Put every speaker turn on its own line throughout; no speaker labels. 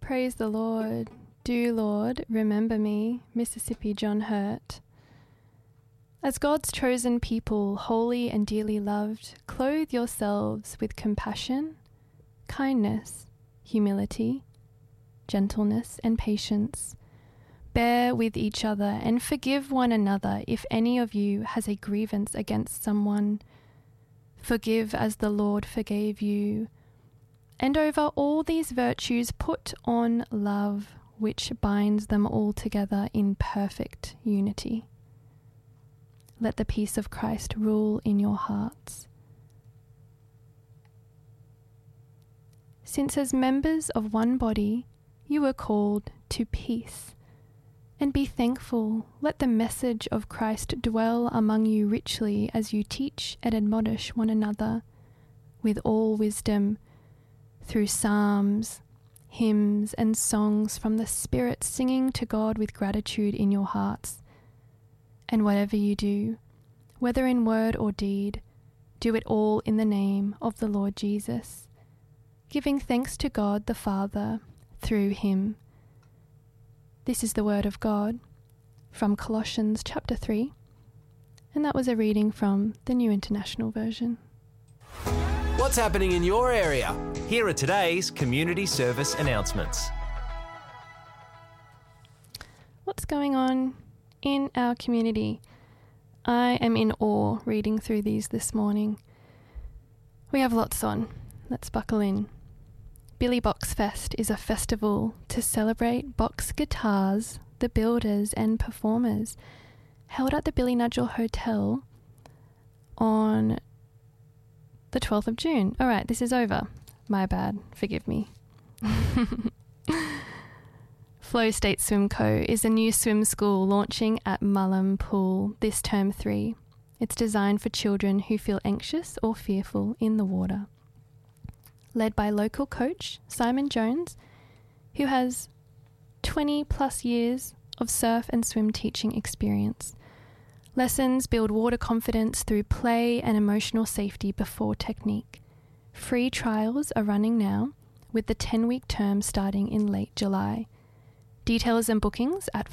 Praise the Lord. Do, Lord, remember me, Mississippi John Hurt. As God's chosen people, holy and dearly loved, clothe yourselves with compassion, kindness, humility, gentleness, and patience. Bear with each other and forgive one another if any of you has a grievance against someone. Forgive as the Lord forgave you. And over all these virtues put on love, which binds them all together in perfect unity. Let the peace of Christ rule in your hearts. Since as members of one body, you were called to peace. And be thankful. Let the message of Christ dwell among you richly as you teach and admonish one another with all wisdom, through psalms, hymns, and songs from the Spirit, singing to God with gratitude in your hearts. And whatever you do, whether in word or deed, do it all in the name of the Lord Jesus, giving thanks to God the Father through him. This is the word of God from Colossians chapter 3, and that was a reading from the New International Version.
What's happening in your area? Here are today's community service announcements.
What's going on in our community? I am in awe reading through these this morning. We have lots on. Let's buckle in. Billy Box Fest is a festival to celebrate box guitars, the builders and performers, held at the Billy Nudgel Hotel on the 12th of June. All right, this is over. My bad. Forgive me. Flow State Swim Co. is a new swim school launching at Mullum Pool this term 3. It's designed for children who feel anxious or fearful in the water. Led by local coach Simon Jones, who has 20 plus years of surf and swim teaching experience. Lessons build water confidence through play and emotional safety before technique. Free trials are running now, with the 10-week term starting in late July. Details and bookings at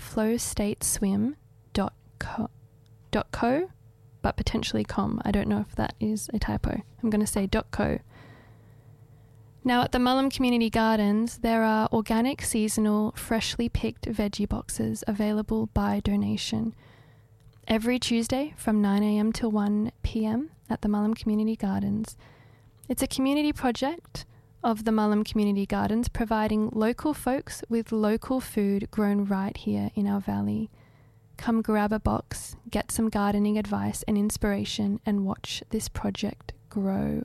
flowstateswim.co, but potentially com. I don't know if that is a typo. I'm going to say .co. Now at the Mullum Community Gardens, there are organic, seasonal, freshly picked veggie boxes available by donation. Every Tuesday from 9 a.m. till 1 p.m. at the Mullum Community Gardens. It's a community project of the Mullum Community Gardens, providing local folks with local food grown right here in our valley. Come grab a box, get some gardening advice and inspiration, and watch this project grow.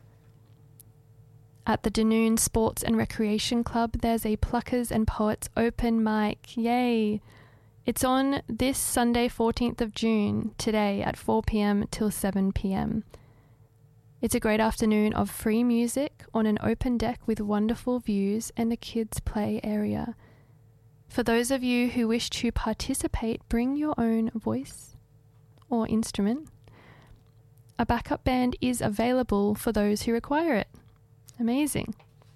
At the Dunoon Sports and Recreation Club, there's a Pluckers and Poets open mic. Yay! It's on this Sunday, 14th of June, today at 4 p.m. till 7 p.m. It's a great afternoon of free music on an open deck with wonderful views and a kids' play area. For those of you who wish to participate, bring your own voice or instrument. A backup band is available for those who require it. Amazing.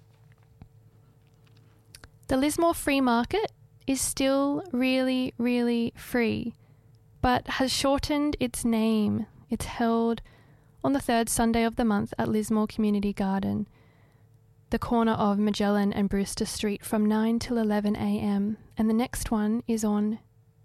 The Lismore Free Market is still really, really free, but has shortened its name. It's held on the third Sunday of the month at Lismore Community Garden, the corner of Magellan and Brewster Street, from 9 till 11 a.m. And the next one is on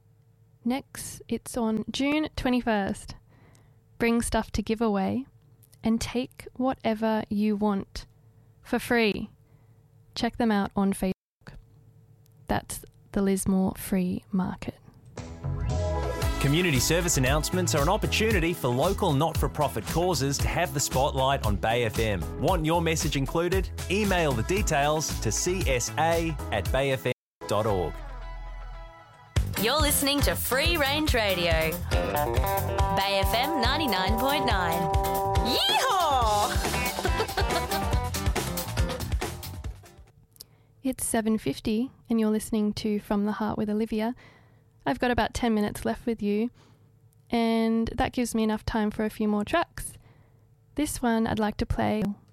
June 21st. Bring stuff to give away and take whatever you want for free. Check them out on Facebook. That's the Lismore Free Market.
Community service announcements are an opportunity for local not-for-profit causes to have the spotlight on Bay FM. Want your message included? Email the details to csa@bayfm.org.
You're listening to Free Range Radio. Bay FM 99.9. Yeehaw!
It's 7:50 and you're listening to From the Heart with Olivia. I've got about 10 minutes left with you, and that gives me enough time for a few more tracks. This one I'd like to play